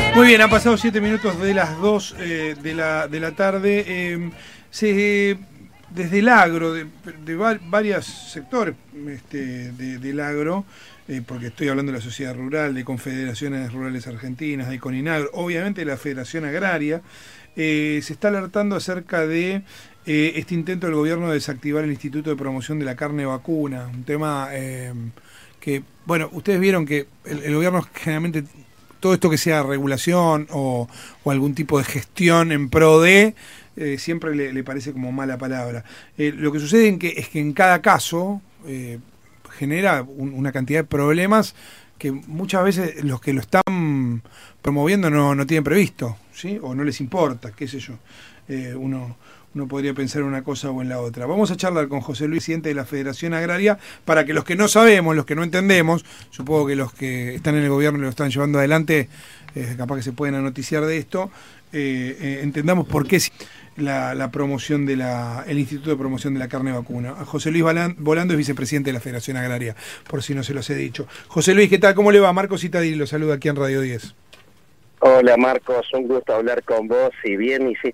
Muy bien, han pasado 7 minutos de las 2 de la tarde. Desde el agro, de varios sectores del agro, porque estoy hablando de la sociedad rural, de Confederaciones Rurales Argentinas, de Coninagro, obviamente de la Federación Agraria, se está alertando acerca de este intento del gobierno de desactivar el Instituto de Promoción de la Carne Vacuna, un tema que, bueno, ustedes vieron que el gobierno generalmente, todo esto que sea regulación o algún tipo de gestión en pro de, siempre le parece como mala palabra. Lo que sucede es que en cada caso genera una cantidad de problemas que muchas veces los que lo están promoviendo no tienen previsto, ¿sí? O no les importa, qué sé yo. Uno podría pensar en una cosa o en la otra. Vamos a charlar con José Luis, presidente de la Federación Agraria, para que los que no sabemos, los que no entendemos, supongo que los que están en el gobierno y lo están llevando adelante, capaz que se pueden anoticiar de esto, entendamos por qué la promoción el Instituto de Promoción de la Carne Vacuna. José Luis Volando es vicepresidente de la Federación Agraria, por si no se los he dicho. José Luis, ¿qué tal? ¿Cómo le va? Marcos Citadil lo saluda aquí en Radio 10. Hola Marcos, un gusto hablar con vos y bien hiciste